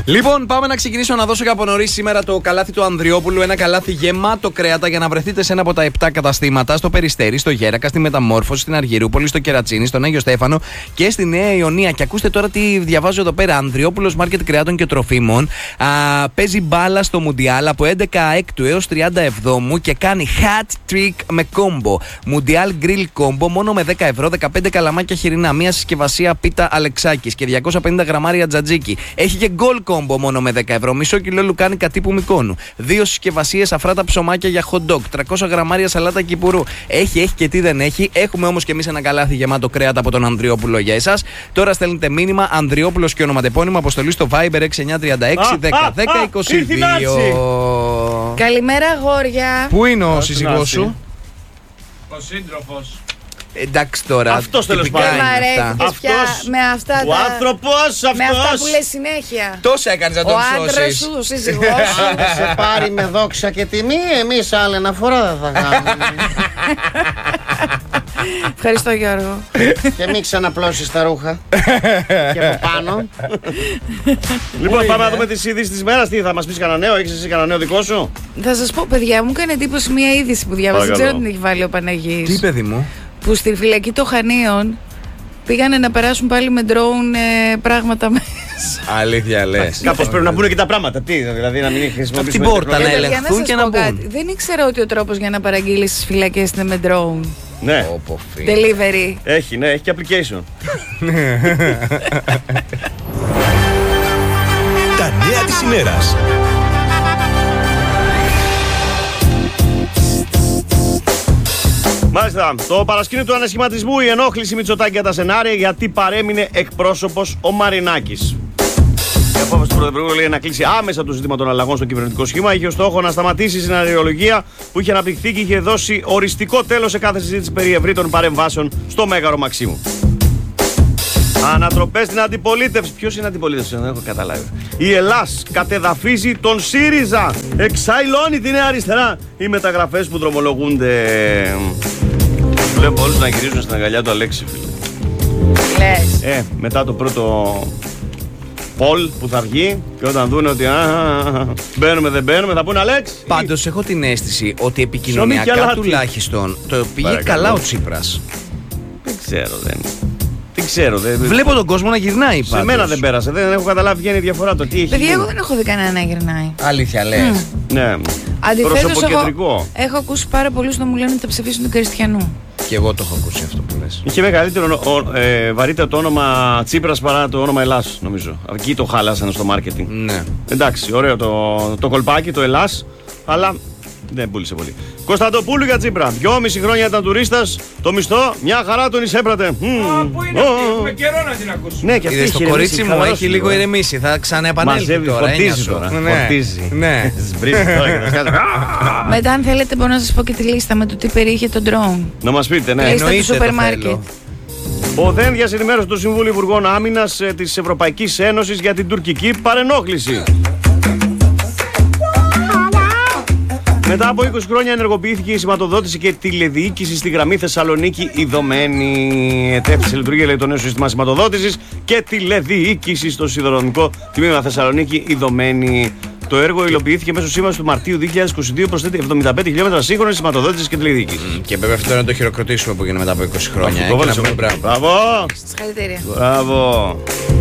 Λοιπόν, πάμε να ξεκινήσω να δώσω και από νωρίς σήμερα το καλάθι του Ανδριόπουλου. Ένα καλάθι γεμάτο κρέατα για να βρεθείτε σε ένα από τα 7 καταστήματα: στο Περιστέρι, στο Γέρακα, στη Μεταμόρφωση, στην Αργυρούπολη, στο Κερατσίνι, στον Άγιο Στέφανο και στη Νέα Ιωνία. Και ακούστε τώρα τι διαβάζω εδώ πέρα. Ανδριόπουλος Μάρκετ Κρεάτων και Τροφίμων παίζει μπάλα στο Μουντιάλ από 11 έως 37 και κάνει hat trick με κόμπο. Μουντιάλ Grill Combo μόνο με 10 ευρώ, 15 καλαμάκια χοιρινά, μία συσκευασία πίτα Αλεξάκης και 250 γραμμάρια τζατζίκι. Έχει και γκολ κόμπο μόνο με 10 ευρώ, μισό κιλό λουκάνικα τύπου Μικόνου, 2 συσκευασίες αφράτα ψωμάκια για hot dog, 300 γραμμάρια σαλάτα κυπουρού. Έχει και τι δεν έχει. Έχουμε όμως και εμείς ένα καλάθι γεμάτο κρέατα από τον Ανδριόπουλο για εσάς. Τώρα στέλνετε μήνυμα Ανδριόπουλος και ονοματεπώνυμο, αποστολή στο Viber 6936 10 10 22. Καλημέρα, αγόρια. Πού είναι ο σύζυγός σου? Ο σύντροφος. Εντάξει τώρα. Αυτός τέλος πάντων. Με αυτά ο άνθρωπος αυτός. Με αυτά που λες συνέχεια. Τόσα έκανες να τον σώσεις. Ο άντρας σου, ο σύζυγός σου. Αν δεν σε πάρει με δόξα και τιμή, εμείς άλλη ένα φορά δεν θα κάνουμε. Ευχαριστώ, Γιώργο. Και μην ξαναπλώσεις τα ρούχα. Και από πάνω. Λοιπόν, πάμε να δούμε τις ειδήσεις της μέρας. Τι θα μας πεις, κανένα νέο? Έχεις εσύ κανένα νέο δικό σου? Θα σας πω, παιδιά, μου έκανε εντύπωση μια είδηση που διάβασα. Δεν ξέρω αν την έχει βάλει ο Παναγής. Τι, παιδί μου? Που στη φυλακή των Χανίων πήγανε να περάσουν πάλι με ντρόουν πράγματα μέσα. Αλήθεια λες? Κάπως πρέπει να μπουν και τα πράγματα. Τι, δηλαδή να μην χρησιμοποιήσουμε την πόρτα να Για ελεγχθούν σας και πω να μπουν. κάτι. Δεν ήξερα ότι ο τρόπος για να παραγγείλεις στις φυλακές είναι με ντρόουν. Ναι, Delivery. έχει και application. Τα νέα της ημέρας. Μάλιστα, το παρασκήνιο του ανασχηματισμού, η ενόχληση Μητσοτάκη για τα σενάρια, γιατί παρέμεινε εκπρόσωπος ο Μαρινάκης. Η απόφαση του Πρωθυπουργού λέει να κλείσει άμεσα το ζήτημα των αλλαγών στο κυβερνητικό σχήμα. Είχε ως στόχο να σταματήσει η σεναριολογία που είχε αναπτυχθεί και είχε δώσει οριστικό τέλος σε κάθε συζήτηση περί ευρύτερων παρεμβάσεων στο Μέγαρο Μαξίμου. Ανατροπές στην αντιπολίτευση. Ποιος είναι αντιπολίτευση, δεν έχω καταλάβει. Η Ελλάς κατεδαφίζει τον ΣΥΡΙΖΑ. Εξαϊλώνει τη Νέα Αριστερά. Οι μεταγραφές που δρομολογούνται. Βλέπω όλους να γυρίζουν στην αγκαλιά του Αλέξη, φίλε. Λες. Μετά το πρώτο Πολ που θα βγει και όταν δουν ότι μπαίνουμε δεν μπαίνουμε, θα πούνε Αλέξη. Πάντως έχω την αίσθηση ότι επικοινωνιακά τουλάχιστον το πήγε καλά ο Τσίπρας. Δεν ξέρω. Βλέπω τον κόσμο να γυρνάει πάντως. Σε μένα δεν πέρασε, δεν έχω καταλάβει ποια είναι η διαφορά, το τι έχει. Παιδιά, εγώ δεν έχω δει κανένα να γυρνάει. Αλήθεια λες? Ναι. Αντιθέτως, έχω ακούσει πάρα πολλούς να μου λένε ότι θα ψηφίσουν τον Κριστιανού. Και εγώ το έχω ακούσει αυτό που λες. Είχε μεγαλύτερο βαρύτητα το όνομα Τσίπρας παρά το όνομα Ελλάς, νομίζω. Εκεί το χάλασαν στο μάρκετινγκ. Ναι. Εντάξει, ωραίο το κολπάκι, το Ελλάς, αλλά δεν πούλησε πολύ. Κωνσταντοπούλου για Τσίπρα. 2,5 χρόνια ήταν τουρίστας. Το μισθό μια χαρά τον εισέπρατε. Πού είναι αυτή, έχουμε καιρό να την ακούσουμε. Ναι, και αυτή το κορίτσι μου έχει λίγο ηρεμήσει. Θα ξαναεπανέλθει τώρα. Φορτίζει τώρα. Φορτίζει. Ναι. Μετά, αν θέλετε, μπορώ να σας πω και τη λίστα με το τι περιείχε το drone. Να μας πείτε, ναι. Λίστα του σούπερ μάρκετ. Ο Δένδιας ενημέρωσε το Συμβούλιο Υπουργών Άμυνας της Ευρωπαϊκής Ένωσης για την τουρκική παρενόχληση. Μετά από 20 χρόνια ενεργοποιήθηκε η σηματοδότηση και τηλεδιοίκηση στη γραμμή Θεσσαλονίκη Ιδωμένη. Ετέθη σε λειτουργία, λέει, το νέο σύστημα σηματοδότησης και τηλεδιοίκηση στο σιδηροδρομικό τμήμα Θεσσαλονίκη Ιδωμένη. Το έργο υλοποιήθηκε μέσω σύμβασης του Μαρτίου 2022, προσθέτει 75 χιλιόμετρα σύγχρονης σηματοδότησης και τηλεδιοίκησης. Και βέβαια αυτό να το χειροκροτήσουμε που έγινε μετά από 20 χρόνια. Μπράβο! Συγχαρητήρια. Μπράβο!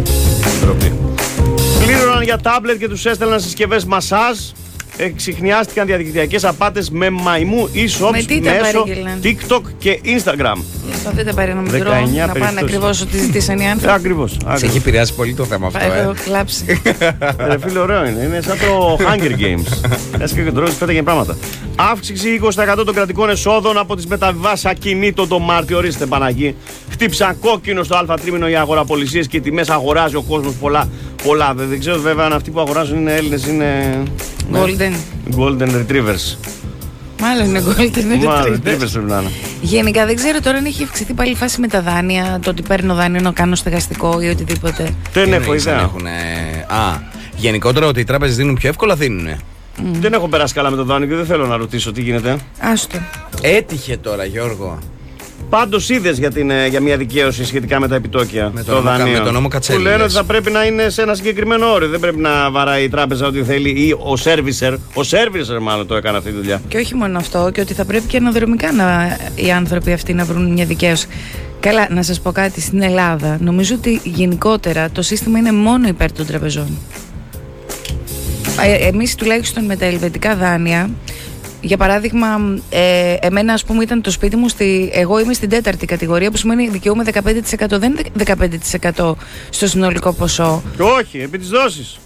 Πλήρωναν για τάμπλετ και τους έστελναν συσκευές μασάζ. Εξιχνιάστηκαν διαδικτυακές απάτες με μαϊμού e-shops μέσω TikTok και Instagram. Δεν τα πάρει με drone, να πάνε ακριβώς ό,τι ζητήσαν οι άνθρωποι. Ακριβώς. Σε έχει επηρεάσει πολύ το θέμα αυτό. Έχω κλάψει. Ρε φίλε, ωραίο είναι. Είναι σαν το Hunger Games. Έτσι και ντρόnes πέταγε πράγματα. Αύξηση 20% των κρατικών εσόδων από τις μεταβιβάσεις ακινήτων το Μάρτιο. Ορίστε, Παναγί. Χτύψαν κόκκινο στο Α τρίμηνο οι αγοραπολισίες και οι τιμές αγοράζει ο κόσμος πολλά. Δεν ξέρω βέβαια αν αυτοί που αγοράζουν είναι Έλληνες, είναι. Golden Retrievers. Μάλλον είναι Golden Retrievers πρέπει να είναι. Γενικά δεν ξέρω τώρα αν έχει αυξηθεί πάλι η φάση με τα δάνεια. Το ότι παίρνω δάνειο να κάνω στεγαστικό ή οτιδήποτε. Δεν έχω ιδέα. Γενικότερα ότι οι τράπεζες δίνουν πιο εύκολα, δίνουνε. Δεν έχω περάσει καλά με το δάνειο και δεν θέλω να ρωτήσω τι γίνεται. Άστο. Έτυχε τώρα, Γιώργο. Πάντως είδες για μια δικαίωση σχετικά με τα επιτόκια. Με τον νόμο Κατσέλη. Που λένε ότι θα πρέπει να είναι σε ένα συγκεκριμένο όριο. Δεν πρέπει να βαράει η τράπεζα ό,τι θέλει ή ο servicer μάλλον το έκανε αυτή τη δουλειά. Και όχι μόνο αυτό, και ότι θα πρέπει και αναδρομικά οι άνθρωποι αυτοί να βρουν μια δικαίωση. Καλά, να σας πω κάτι, στην Ελλάδα νομίζω ότι γενικότερα το σύστημα είναι μόνο υπέρ των τραπεζών. Εμείς τουλάχιστον με τα ελβετικά δάνεια, για παράδειγμα, εμένα ας πούμε ήταν το σπίτι μου, εγώ είμαι στην 4η κατηγορία, που σημαίνει δικαιούμαι 15%, δεν είναι 15% στο συνολικό ποσό. Όχι, επί της δόσης.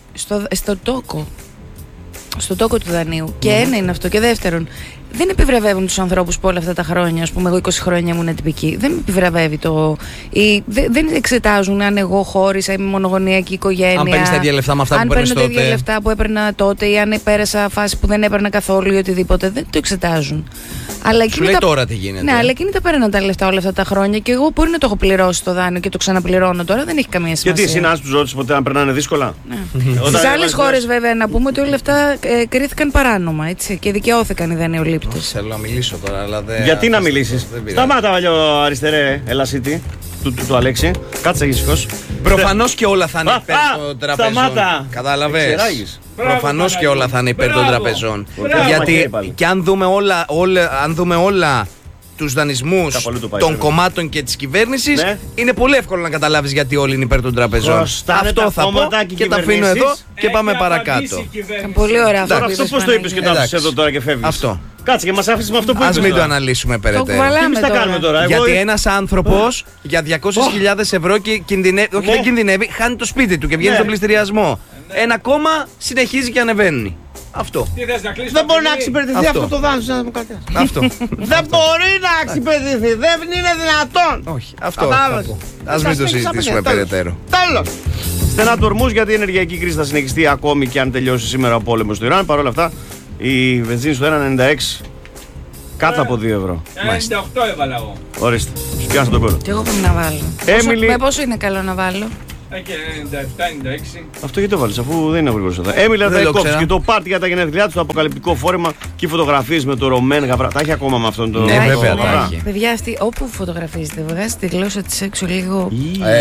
Στο τόκο του δανείου. Και ένα είναι αυτό. Και δεύτερον, δεν επιβραβεύουν τους ανθρώπους που όλα αυτά τα χρόνια, ας πούμε, εγώ 20 χρόνια ήμουν τυπική. Δεν με επιβραβεύει δεν εξετάζουν αν εγώ χώρισα, είμαι μονογονεϊκή οικογένεια. Αν παίρνεις τα ίδια λεφτά με αυτά που παίρνεις τότε. Αν παίρνω τα ίδια λεφτά που έπαιρνα τότε ή αν πέρασα φάση που δεν έπαιρνα καθόλου ή οτιδήποτε. Δεν το εξετάζουν. Σου λέει τώρα τι γίνεται. Ναι, αλλά εκείνοι τα παίρναν τα λεφτά όλα αυτά τα χρόνια και εγώ μπορεί να το έχω πληρώσει το δάνειο και το ξαναπληρώνω τώρα. Δεν έχει καμία σημασία. Γιατί εσύ να του ρώτησε ποτέ αν περνάνε δύσκολα. Στις άλλες χώρες, βέβαια, να πούμε ότι όλα αυτά κρίθηκαν παράνομα, έτσι, και δικαιώθηκαν οι δανειολήπτες. Θέλω να μιλήσω τώρα, αλλά δεν. Γιατί να μιλήσεις. Σταμάτα, βαλιό αριστερέ, Ελασίτη. Του Αλέξη. Κάτσε ήσυχος. Προφανώς και όλα θα είναι υπέρ των τραπεζών. Σταμάτα. Κατάλαβες. Προφανώς και όλα θα είναι υπέρ των τραπεζών. Γιατί και αν δούμε όλα τους δανεισμούς των κομμάτων και της κυβέρνησης, είναι πολύ εύκολο να καταλάβεις γιατί όλοι είναι υπέρ των τραπεζών. Αυτό θα πω και τα αφήνω εδώ και πάμε παρακάτω. Πολύ ωραία αυτό. Αυτό πώς το είπες και το άφησες εδώ τώρα και φεύγεις. Αυτό. Κάτσε και μας άφησες με αυτό που είπες. Ας μην το αναλύσουμε περαιτέρω. Τι τα κάνουμε τώρα. Γιατί ένας άνθρωπος για 200.000 ευρώ κινδυνεύει, όχι δεν κινδυνεύει, χάνει το σπίτι του και βγαίνει στον πληστηριασμό. Ένα κόμμα συνεχίζει και ανεβαίνει. Αυτό. Δεν μπορεί να εξυπηρετηθεί αυτό το δάνειο της Δημοκρατίας. Αυτό. Δεν μπορεί να εξυπηρετηθεί. Δεν είναι δυνατόν. Όχι. Αυτό. Ας μην το συζητήσουμε περαιτέρω. Τέλος. Στενά του ορμούς, γιατί η ενεργειακή κρίση θα συνεχιστεί ακόμη και αν τελειώσει σήμερα ο πόλεμος στο Ιράν. Παρ' όλα αυτά, η βενζίνη στο 1,96 κάτω από 2 ευρώ. 98 έβαλα εγώ. Ορίστε, σου πιάσα τον κόλλο. Και εγώ πρέπει να βάλω. Με πόσο είναι καλό να βάλω? Και 97-96. Αυτό γιατί το βάλεις, αφού δεν είναι γρήγορος εδώ. Έμιλε Ραδαϊκόφσκι και το πάρτι για τα γενέθλιά του, το αποκαλυπτικό φόρεμα και οι φωτογραφίες με το Ρωμέν Γαβρά. Τα έχει ακόμα με αυτόν τον. Ναι, βέβαια τα έχει. Παιδιά, αυτή όπου φωτογραφίζετε, βγάζετε τη γλώσσα της έξω λίγο.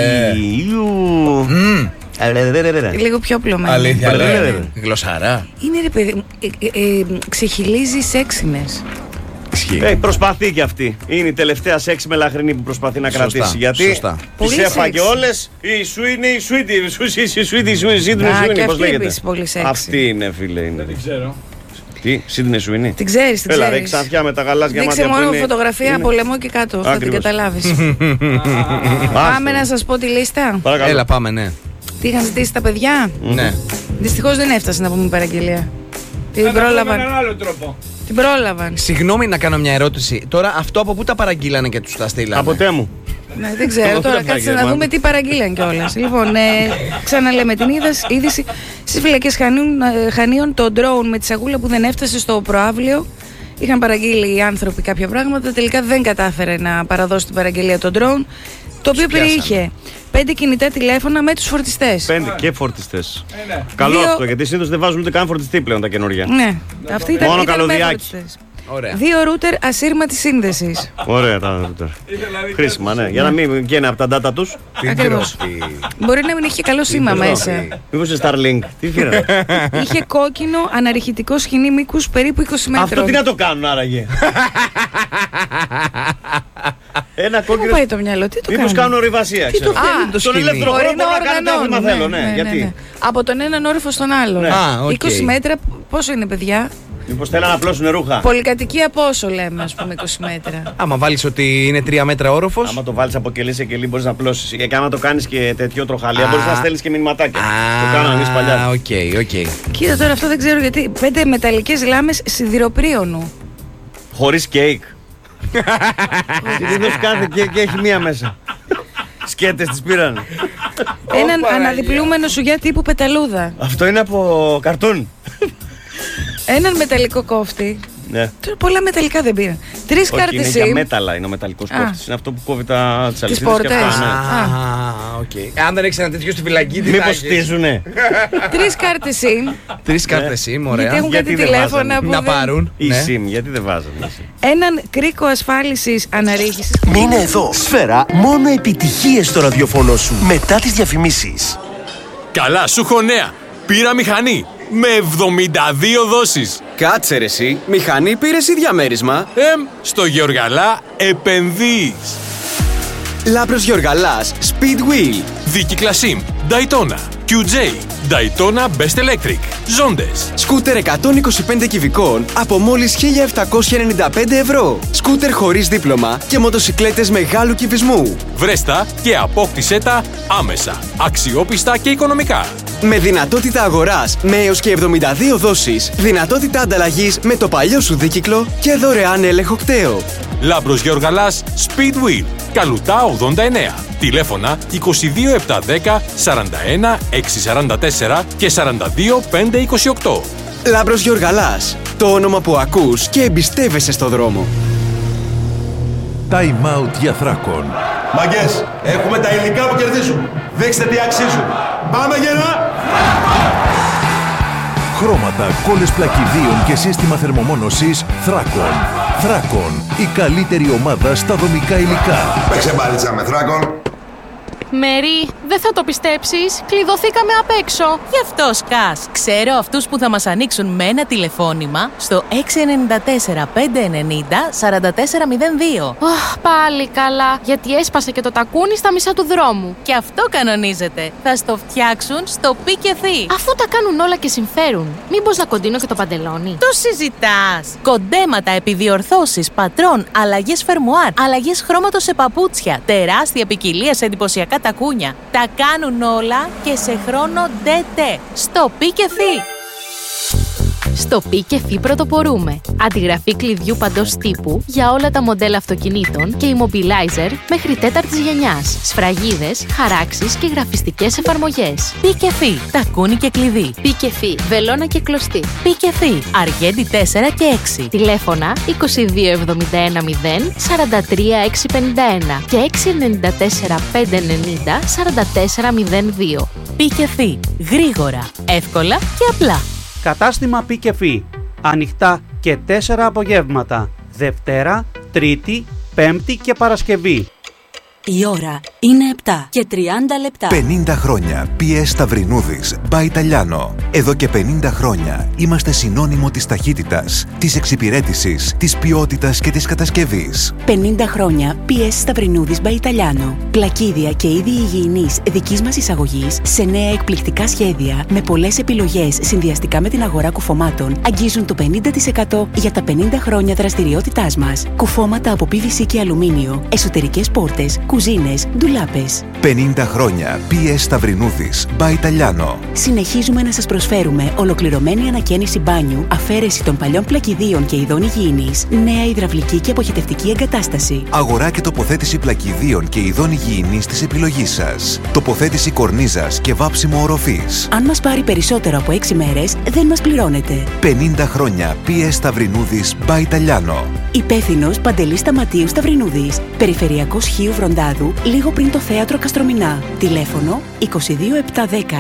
Λίγο πιο πλωμένη. Αλήθεια, γλωσσαρά. Είναι ρε παιδί, ξεχυλίζει σεξινες. Προσπαθεί και αυτή. Είναι η τελευταία σεξ μελαχρινή που προσπαθεί να κρατήσει. Γιατί τις έφαγε όλες. Η Σουίνι, πώς λέγεται. Αυτή είναι, φίλε. Δεν ξέρω. Τι, Σίδνεϊ Σουίνι. Την ξέρεις, την ξέρεις. ξέρεις. Έλα, ξανθιά με τα γαλάζια μάτια. Δείξε μόνο φωτογραφία, πολεμό και κάτω. Θα την καταλάβεις. Πάμε να σας πω τη λίστα. Έλα, πάμε, ναι. Τι είχαν ζητήσει τα παιδιά. Ναι. Δυστυχώς δεν έφτασε να πούμε παραγγελία. Την πρόλαβαν. Την πρόλαβαν. Συγγνώμη να κάνω μια ερώτηση. Τώρα αυτό από πού τα παραγγείλανε και τους τα στείλανε? Από Τέμου. Ναι, δεν ξέρω. Τώρα κάτσε να δούμε τι παραγγείλαν κιόλας. Λοιπόν, ξαναλέμε την είδηση. Στις φυλακές Χανίων το ντρόουν με τη σαγούλα που δεν έφτασε στο προαύλιο. Είχαν παραγγείλει οι άνθρωποι κάποια πράγματα. Τελικά δεν κατάφερε να παραδώσει την παραγγελία το ντρόουν. Το οποίο περιείχε 5 κινητά τηλέφωνα με τους φορτιστές. 5 και φορτιστές. Καλό αυτό, γιατί συνήθως δεν βάζουν ούτε καν φορτιστή πλέον τα καινούργια. Ναι, αυτή ήταν μόνο με καλωδιάκι. φορτιστές. 2 ρούτερ ασύρματης σύνδεσης. Ωραία τα ρούτερ. Χρήσιμα, ναι. Για να μην βγαίνει από τα data τους. Ακριβώς. Μπορεί να μην είχε καλό σήμα μέσα. Μήπως είναι Starlink. Τι φύρανε. Είχε κόκκινο αναρριχητικό σχοινί μήκους περίπου 20 μέτρων. Αυτό τι να το κάνουν άραγε. Ένα κόκκινο. Πού πάει το μοιαλό, τι το κάνουν. Μήπως κάνουν ορειβασία. Τον ελεύθερο χρόνο να κάνει το άθλημα θέλω. Γιατί. Από τον έναν όροφο στον άλλο. 20 μέτρα πόσο είναι, παιδιά? Μήπως θέλουν να απλώσουν ρούχα. Πολυκατοικία πόσο λέμε, ας πούμε, 20 μέτρα. Άμα βάλεις ότι είναι 3 μέτρα όροφος. Άμα το βάλεις από κελί σε κελί μπορείς να απλώσεις. Και άμα το κάνεις και τέτοιο τροχαλία μπορείς να στέλνεις και μηνυματάκια. Το κάναμε εμείς παλιά. Οκ. Κοίτα τώρα, αυτό δεν ξέρω γιατί. 5 μεταλλικές λάμες σιδηροπρίωνου. Χωρίς κέικ. Συνήθως κάθε και έχει μία μέσα. Σκέτες τις πήραν. Έναν αναδιπλούμενο σουγιά τύπου πεταλούδα. Αυτό είναι από καρτούν. Έναν μεταλλικό κόφτη. Ναι. Πολλά μεταλλικά δεν πήραν. 3 κάρτες είναι SIM. για μέταλλα, είναι ο μεταλλικός κόφτης. Είναι αυτό που κόβει τις αλυσίδες και πόρτες. αυτά. Οκ. Αν δεν έχεις ένα τέτοιο στη φυλακή, τι Μήπως στίζουνε. 3 κάρτες SIM. 3 κάρτες SIM, Γιατί ωραία. έχουν κάτι δεν τηλέφωνα βάζανε που Να δεν- πάρουν. Η Ναι. SIM, γιατί δεν βάζανε. Έναν κρίκο ασφάλισης αναρρίχησης. Μείνε εδώ. Σφαίρα, μόνο επιτυχίες στο ραδιοφωνό σου. Μετά τις διαφημίσεις. Καλά, σου έχω νέα. Πήρα μηχανή με 72 δόσεις. Κάτσε ρε εσύ, μηχανή πήρες ή διαμέρισμα? Στο Γεωργαλά επενδύεις. Λάμπρος Γεωργαλάς, Speed Wheel. Δίκυκλα SIM, Daytona, QJ, Daytona Best Electric, Ζόντες. Σκούτερ 125 κυβικών από μόλις 1.795 ευρώ. Σκούτερ χωρίς δίπλωμα και μοτοσικλέτες μεγάλου κυβισμού. Βρέστα και απόκτησέ τα άμεσα, αξιόπιστα και οικονομικά. Με δυνατότητα αγοράς με έως και 72 δόσεις, δυνατότητα ανταλλαγής με το παλιό σου δίκυκλο και δωρεάν έλεγχο κταίο. Λάμπρος Γεωργαλάς, Speed Wheel, Καλουτά 89. Τηλέφωνα 22710 41 644 και 42 528. Λάμπρος Γεωργαλάς, το όνομα που ακούς και εμπιστεύεσαι στο δρόμο. Time out για Θράκον. Μαγκές, έχουμε τα υλικά που κερδίζουν. Δείξτε τι αξίζουν. Πάμε γερά! Χρώματα, κόλλες πλακιδίων και σύστημα θερμομόνωσης Θράκον. Θράκον, η καλύτερη ομάδα στα δομικά υλικά. Παίξε μπάλιτσα με Θράκον. Μέρι, δεν θα το πιστέψεις, κλειδωθήκαμε απ' έξω. Γι' αυτό σκάς. Ξέρω αυτούς που θα μας ανοίξουν με ένα τηλεφώνημα στο 694 590 4402. Πάλι καλά, γιατί έσπασε και το τακούνι στα μισά του δρόμου. Και αυτό κανονίζεται. Θα στο φτιάξουν στο Πικεφί. Αφού τα κάνουν όλα και συμφέρουν, μήπως να κοντίνω και το παντελόνι? Το συζητάς. Κοντέματα, επιδιορθώσεις, πατρών, αλλαγές φερμουάρ, αλλαγές χρώματος σε παπούτσια, τεράστια ποικιλία σε εντυπωσιακά τακούνια. Τα κάνουν όλα και σε χρόνο DT. Στο Πικεφί. Στο Πικεφί πρωτοπορούμε. Αντιγραφή κλειδιού παντός τύπου για όλα τα μοντέλα αυτοκινήτων και immobilizer μέχρι τέταρτης γενιάς. Σφραγίδες, χαράξεις και γραφιστικές εφαρμογές. Πικεφί. Τακούνι και κλειδί. Πικεφί. Βελόνα και κλωστή. Πικεφί. Αργέντη 4 και 6. Τηλέφωνα 2271 0 43 651 και 694 590 44 02. Πικεφί. Γρήγορα, εύκολα και απλά. Κατάστημα Πικεφί. Ανοιχτά και 4 απογεύματα. Δευτέρα, Τρίτη, Πέμπτη και Παρασκευή. Η ώρα είναι 7 και 30 λεπτά. 50 χρόνια PS Σταυρινούδης by Italiano. Εδώ και 50 χρόνια είμαστε συνώνυμο της ταχύτητας, της εξυπηρέτησης, της ποιότητας και της κατασκευής. 50 χρόνια PS Σταυρινούδης by Italiano. Πλακίδια και είδη υγιεινής δικής μας εισαγωγής σε νέα εκπληκτικά σχέδια με πολλές επιλογές συνδυαστικά με την αγορά κουφωμάτων αγγίζουν το 50% για τα 50 χρόνια δραστηριότητάς μας. Κουφώματα από PVC και αλουμίνιο, εσωτερικές πόρτες, κουζίνες, ντουλάπες. 50 χρόνια PS Σταυρινούδης by Italiano. Συνεχίζουμε να σας προσφέρουμε ολοκληρωμένη ανακαίνιση μπάνιου, αφαίρεση των παλιών πλακιδίων και ειδών υγιεινής, νέα υδραυλική και αποχετευτική εγκατάσταση. Αγορά και τοποθέτηση πλακιδίων και ειδών υγιεινής της επιλογής σας. Τοποθέτηση κορνίζας και βάψιμο οροφής. Αν μας πάρει περισσότερο από 6 μέρες, δεν μας πληρώνετε. 50 χρόνια PS Σταυρινούδης by Italiano. Υπεύθυνος Παντελής Σταματίου Σταυρινούδης. Περιφερειακός Χίου Βροντάδου, λίγο πριν το θέατρο Καστρομηνά. Τηλέφωνο 22710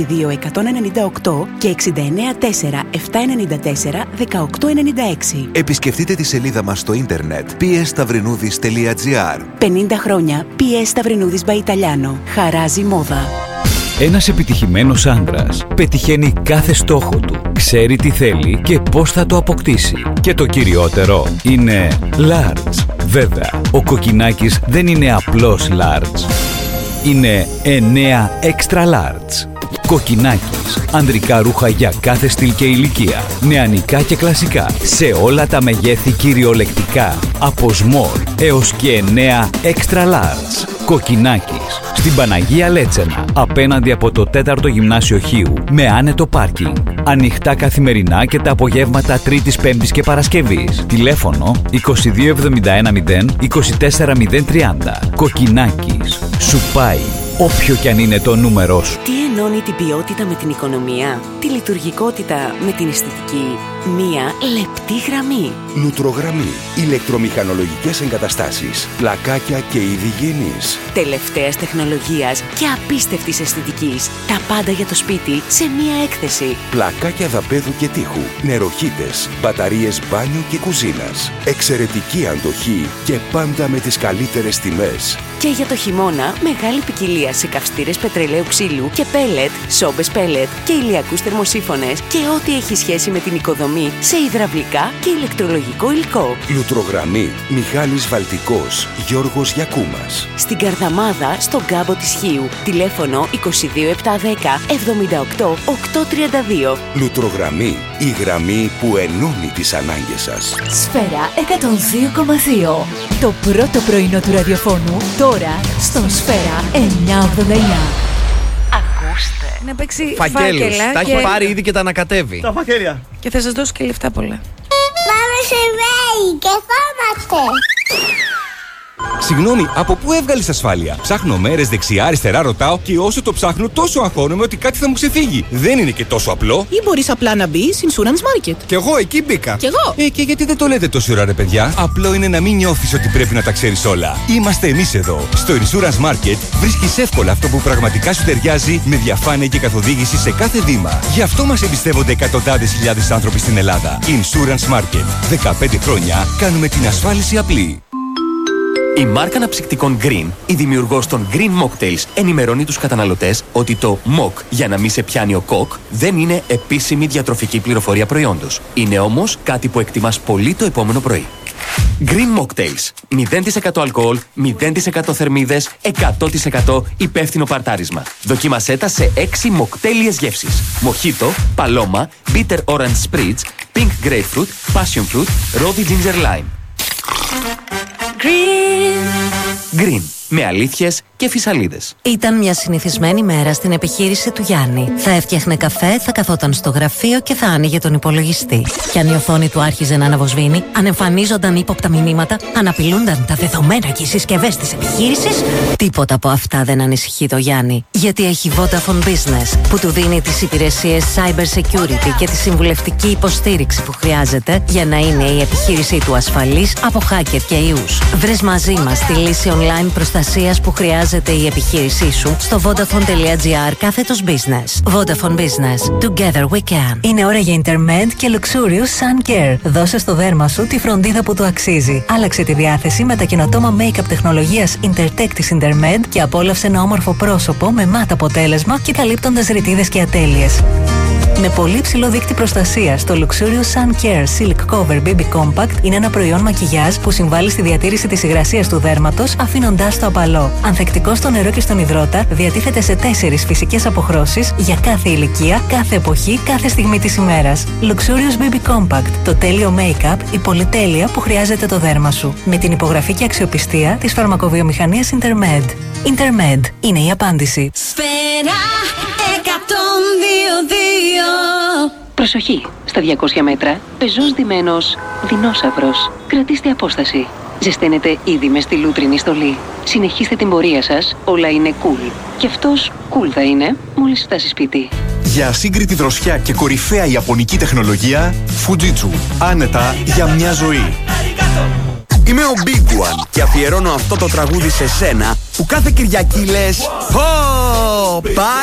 22198 και 694 794 1896. Επισκεφτείτε τη σελίδα μας στο ίντερνετ psstαυρινούδης.gr. 50 χρόνια PS Σταυρινούδης by Italiano. Χαράζει μόδα. Ένας επιτυχημένος άντρας πετυχαίνει κάθε στόχο του, ξέρει τι θέλει και πώς θα το αποκτήσει. Και το κυριότερο είναι large. Βέβαια, ο Κοκκινάκης δεν είναι απλώς large. Είναι 9 extra large. Κοκκινάκης. Ανδρικά ρούχα για κάθε στυλ και ηλικία. Νεανικά και κλασικά. Σε όλα τα μεγέθη κυριολεκτικά. Από small έως και 9 extra large. Κοκκινάκης. Στην Παναγία Λέτσενα. Απέναντι από το 4ο Γυμνάσιο Χίου. Με άνετο πάρκινγκ. Ανοιχτά καθημερινά και τα απογεύματα Τρίτης, Πέμπτης και Παρασκευής. Τηλέφωνο 2271 0 24030. Κοκκινάκης. Σου πάει όποιο κι αν είναι το νούμερό σου. Τι ενώνει την ποιότητα με την οικονομία, τη λειτουργικότητα με την αισθητική. Μία λεπτή γραμμή. Λουτρογραμμή. Ηλεκτρομηχανολογικές εγκαταστάσεις, πλακάκια και είδη υγιεινής. Τελευταίας τεχνολογίας και απίστευτης αισθητικής. Τα πάντα για το σπίτι σε μία έκθεση. Πλακάκια δαπέδου και τείχου, νεροχύτες, μπαταρίες μπάνιου και κουζίνας. Εξαιρετική αντοχή και πάντα με τις καλύτερες τιμές. Και για το χειμώνα, μεγάλη ποικιλία σε καυστήρες πετρελαίου ξύλου και πέλετ, σόμπες πέλετ και ηλιακούς θερμοσύφωνες και ό,τι έχει σχέση με την οικοδομή σε υδραυλικά και ηλεκτρολογικό υλικό. Λουτρογραμμή. Μιχάλης Βαλτικός, Γιώργος Γιακούμας. Στην Καρδαμάδα, στον κάμπο της Χίου. Τηλέφωνο 22710 78 832. Λουτρογραμμή. Η γραμμή που ενώνει τις ανάγκες σας. Σφαίρα 102,2. Το πρώτο πρωινό του ραδιοφώνου τώρα στον Σφαίρα 989. Ακούστε. Να παίξει φάκελους. Τα έχει πάρει ήδη και τα ανακατεύει. Τα φακέλια. Και θα σας δώσω και λεφτά πολλά. Πάμε σε ΒΕΙ και θόμαστε. Συγγνώμη, από πού έβγαλες ασφάλεια? Ψάχνω μέρες δεξιά-αριστερά, ρωτάω και όσο το ψάχνω τόσο αγχώνομαι ότι κάτι θα μου ξεφύγει. Δεν είναι και τόσο απλό. Ή μπορείς απλά να μπεις Insurance Market. Κι εγώ εκεί μπήκα. Κι εγώ. Και γιατί δεν το λέτε τόση ώρα, ρε παιδιά? Απλό είναι να μην νιώθεις ότι πρέπει να τα ξέρεις όλα. Είμαστε εμείς εδώ. Στο Insurance Market βρίσκεις εύκολα αυτό που πραγματικά σου ταιριάζει με διαφάνεια και καθοδήγηση σε κάθε βήμα. Γι' αυτό μας εμπιστεύονται εκατοντάδες χιλιάδες άνθρωποι στην Ελλάδα. Insurance Market. 15 χρόνια κάνουμε την ασφάλιση απλή. Η μάρκα αναψυκτικών Green, η δημιουργός των Green Mocktails, ενημερώνει τους καταναλωτές ότι το Mock για να μην σε πιάνει ο κοκ δεν είναι επίσημη διατροφική πληροφορία προϊόντος. Είναι όμως κάτι που εκτιμάς πολύ το επόμενο πρωί. Green Mocktails. 0% αλκοόλ, 0% θερμίδες, 100% υπεύθυνο παρτάρισμα. Δοκίμασέ τα σε 6 μοκτέλιες γεύσεις. Μοχίτο, παλώμα, bitter orange spritz, pink grapefruit, passion fruit, rosy ginger lime. Green. Με αλήθειες και φυσαλίδες. Ήταν μια συνηθισμένη μέρα στην επιχείρηση του Γιάννη. Θα έφτιαχνε καφέ, θα καθόταν στο γραφείο και θα άνοιγε τον υπολογιστή. Κι αν η οθόνη του άρχιζε να αναβοσβήνει, αν εμφανίζονταν ύποπτα μηνύματα, αν απειλούνταν τα δεδομένα και οι συσκευές της επιχείρησης, τίποτα από αυτά δεν ανησυχεί το Γιάννη. Γιατί έχει Vodafone Business, που του δίνει τις υπηρεσίες cyber security και τη συμβουλευτική υποστήριξη που χρειάζεται για να είναι η επιχείρησή του ασφαλής από hacker και ιούς. Βρες μαζί μας τη λύση online προστασίας που χρειάζεται η επιχείρησή σου στο vodafone.gr/business. Vodafone Business. Together we can. Είναι ώρα για Intermed και Luxurious Sun Care. Δώσε στο δέρμα σου τη φροντίδα που του αξίζει. Άλλαξε τη διάθεση με τα καινοτόμα make-up τεχνολογίας Intertech της Intermed και απόλαυσε ένα όμορφο πρόσωπο με μάτ αποτέλεσμα και καλύπτοντας ρητίδες και ατέλειες. Με πολύ ψηλό δείκτη προστασίας, το Luxurious Sun Care Silk Cover BB Compact είναι ένα προϊόν μακιγιάζ που συμβάλλει στη διατήρηση της υγρασίας του δέρματος, αφήνοντάς το απαλό. Ανθεκτικό στο νερό και στον υδρότα, διατίθεται σε 4 φυσικές αποχρώσεις για κάθε ηλικία, κάθε εποχή, κάθε στιγμή της ημέρας. Luxurious BB Compact, το τέλειο make-up, η πολυτέλεια που χρειάζεται το δέρμα σου. Με την υπογραφή και αξιοπιστία της φαρμακοβιομηχανίας Intermed. Intermed είναι η απάντηση. Σφαίρα 102,2. Προσοχή! Στα 200 μέτρα, πεζός ντυμένος δεινόσαυρος. Κρατήστε απόσταση. Ζεσταίνετε ήδη μες στη λούτρινη στολή. Συνεχίστε την πορεία σας, όλα είναι cool. Και αυτός cool θα είναι μόλις φτάσει σπίτι. Για ασύγκριτη δροσιά και κορυφαία ιαπωνική τεχνολογία, Fujitsu. Άνετα για μια ζωή. Είμαι ο Big One και αφιερώνω αυτό το τραγούδι σε σένα που κάθε Κυριακή λες «Πω,